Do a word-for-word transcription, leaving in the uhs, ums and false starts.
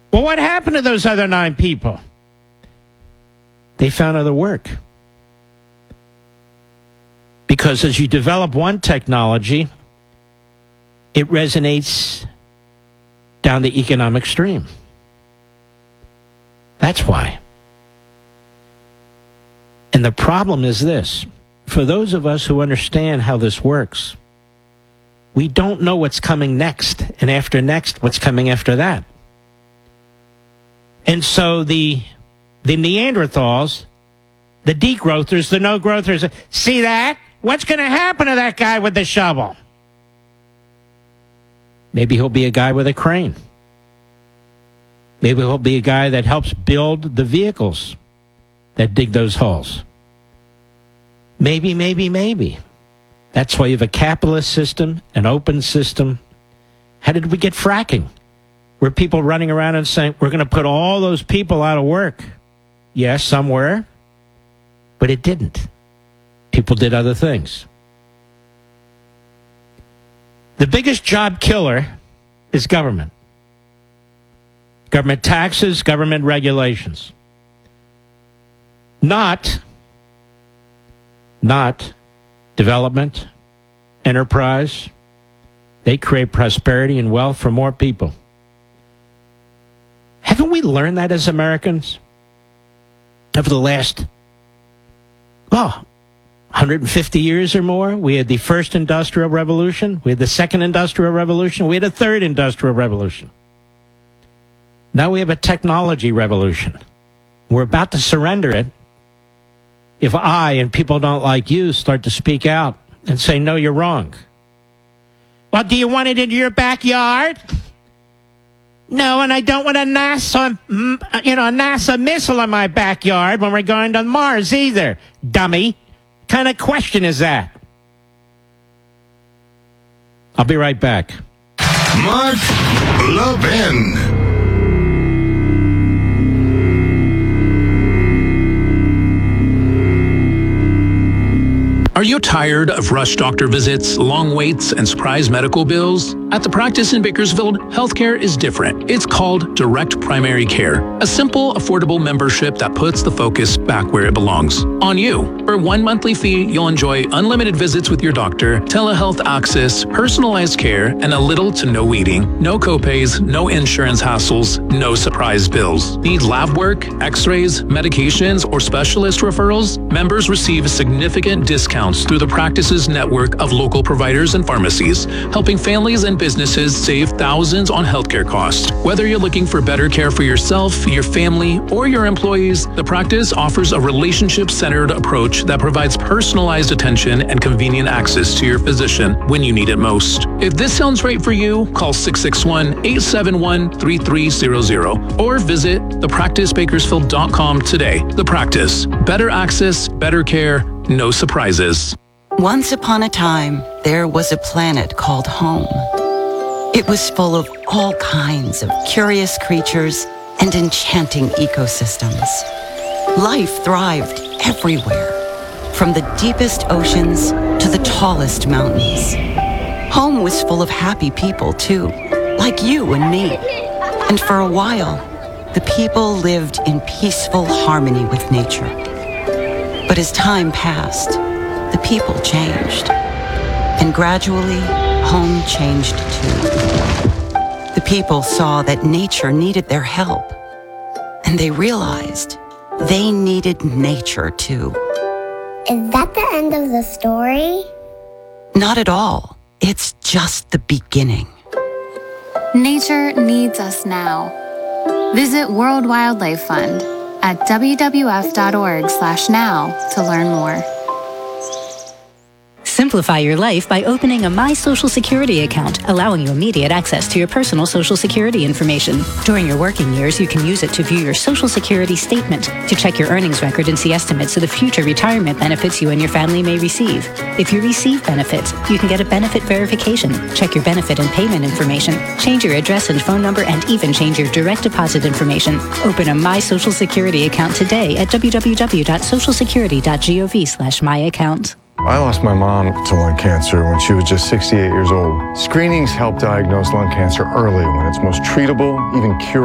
Well, what happened to those other nine people? They found other work. Because as you develop one technology, it resonates down the economic stream. That's why. And the problem is this. For those of us who understand how this works, we don't know what's coming next, and after next, what's coming after that. And so the the Neanderthals, the degrowthers, the no-growthers, see that? What's going to happen to that guy with the shovel? Maybe he'll be a guy with a crane. Maybe he'll be a guy that helps build the vehicles that dig those holes. Maybe, maybe, maybe. That's why you have a capitalist system, an open system. How did we get fracking? Were people running around and saying, we're going to put all those people out of work? Yes, some were, but it didn't. People did other things. The biggest job killer is government. Government taxes, government regulations. Not, not development, enterprise. They create prosperity and wealth for more people. Haven't we learned that as Americans? Over the last, well, one hundred fifty years or more, we had the first industrial revolution, we had the second industrial revolution, we had a third industrial revolution. Now we have a technology revolution. We're about to surrender it if I and people don't like you start to speak out and say, no, you're wrong. Well, do you want it in your backyard? No, and I don't want a NASA, you know, a NASA missile in my backyard when we're going to Mars either, dummy. What kind of question is that? I'll be right back. Mark Levin. Are you tired of rush doctor visits, long waits, and surprise medical bills? At the practice in Bakersfield, healthcare is different. It's called Direct Primary Care, a simple, affordable membership that puts the focus back where it belongs, on you. For one monthly fee, you'll enjoy unlimited visits with your doctor, telehealth access, personalized care, and a little to no waiting. No copays, no insurance hassles, no surprise bills. Need lab work, x-rays, medications, or specialist referrals? Members receive significant discounts through the practice's network of local providers and pharmacies, helping families and businesses save thousands on healthcare costs. Whether you're looking for better care for yourself, your family, or your employees, the practice offers a relationship-centered approach that provides personalized attention and convenient access to your physician when you need it most. If this sounds right for you, call six six one, eight seven one, three three zero zero or visit the practice bakersfield dot com today. The Practice. Better access, better care, no surprises. Once upon a time, there was a planet called home. It was full of all kinds of curious creatures and enchanting ecosystems. Life thrived everywhere, from the deepest oceans to the tallest mountains. Home was full of happy people, too, like you and me. And for a while, the people lived in peaceful harmony with nature. But as time passed, the people changed. And gradually, home changed too. The people saw that nature needed their help. And they realized they needed nature too. Is that the end of the story? Not at all. It's just the beginning. Nature needs us now. Visit World Wildlife Fund at w w f dot org slash now to learn more. Simplify your life by opening a My Social Security account, allowing you immediate access to your personal Social Security information. During your working years, you can use it to view your Social Security statement, to check your earnings record and see estimates of the future retirement benefits you and your family may receive. If you receive benefits, you can get a benefit verification, check your benefit and payment information, change your address and phone number, and even change your direct deposit information. Open a My Social Security account today at w w w dot social security dot gov slash my account. I lost my mom to lung cancer when she was just sixty-eight years old. Screenings help diagnose lung cancer early when it's most treatable, even curable.